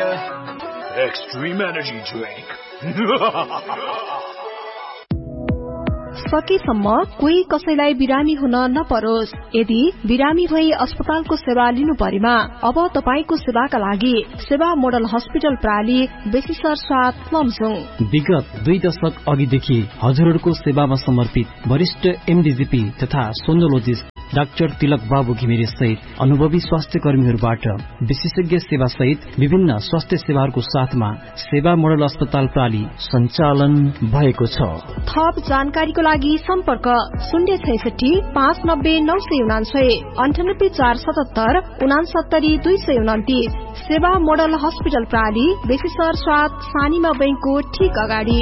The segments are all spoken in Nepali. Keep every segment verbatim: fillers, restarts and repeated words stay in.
Extreme Energy Drink. सकेसम्म कोही कसैलाई बिरामी हुन नपरोस्। यदि बिरामी भई अस्पतालको सेवा लिनु परेमा अब तपाईको सेवाका लागि सेवा मोडल हस्पिटल प्राली बेसिसर साथ लमजुङ। विगत दुई दशक अघिदेखि हजुरहरूको सेवामा समर्पित वरिष्ठ एमडीजीपी तथा सोनोलोजिस्ट डाक्टर तिलक बाबु घिमिरे सहित अनुभवी स्वास्थ्य कर्मीहरूबाट विशेषज्ञ सेवा सहित विभिन्न स्वास्थ्य सेवाहरूको साथमा सेवा मोडल अस्पताल प्राली सञ्चालन भएको छ। थप जानकारीको लागि सम्पर्क शून्य छैसठी पाँच नब्बे नौ सय उनान्सय अन्ठानब्बे चार सतहत्तर उनासत्तरी दुई सय उन्तिस। सेवा मोडल हस्पिटल प्राली बेसिसर साथ सानीमा बैंकको ठीक अगाडि।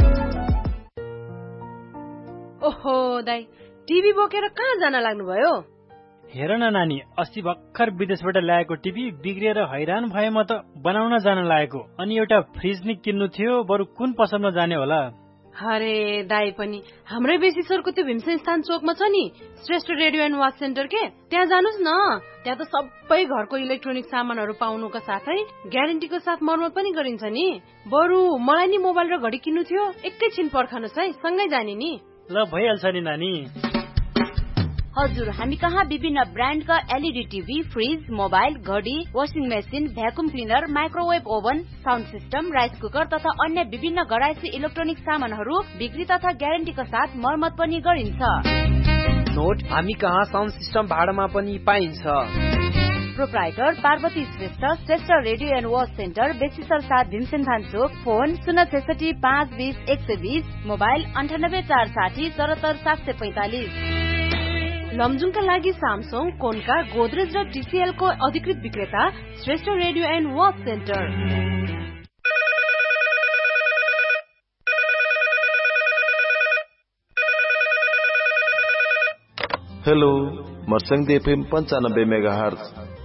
ओहो दाई, टिभी बोकेर कहाँ जान लाग्नुभयो? हेर न नानी, अस्ति भर्खर विदेशबाट ल्याएको टिभी बिग्रिएर हैरान भए म त बनाउन जान लागेको। अनि एउटा फ्रिज नि किन्नु थियो, बरु कुन पसलमा जाने होला? अरे दाई पनि हाम्रै बेसिसरको त्यो भीमसेन स्थान चोकमा छ नि Shrestha radio and watch centre के, त्यहाँ जानुस् न। त्यहाँ त सबै घरको इलेक्ट्रोनिक सामानहरू पाउनुका साथै ग्यारेन्टीको साथ मर्मत पनि गरिन्छ नि। बरु मलाई नि मोबाइल र घडी किन्नु थियो, एकैछिन पर्खनुस् है, सँगै जाने नि। ल भइहाल्छ नि नानी। हजुर, हामी कहाँ विभिन्न ब्रान्डका एलईडी टिभी, फ्रिज, मोबाइल, घडी, washing machine, vacuum cleaner, microwave oven, sound system, rice cooker तथा अन्य विभिन्न घरायसी इलेक्ट्रोनिक सामानहरू बिक्री तथा ग्यारेन्टीका साथ मर्मत पनि गरिन्छ। नोट, हामी कहाँ साउन्ड सिस्टम भाडामा पनि पाइन्छ। Proprietor Parvati Shrestha, Shrestha radio and watch centre, बेसिसर साथ भीमसेन थान चोक। फोन शून्य छैसठी पाँच बीस एक सय बीस, मोबाइल अन्ठानब्बे चार साठी चौहत्तर सात सय पैंतालिस। लमजुङका लागि सामसङ, कोन्का, गोदरेज र टीसीएल को अधिकृत विक्रेता Shrestha radio and watch centre. Hello, मर्सङ्गी FM पन्चानब्बे मेगा हर्ज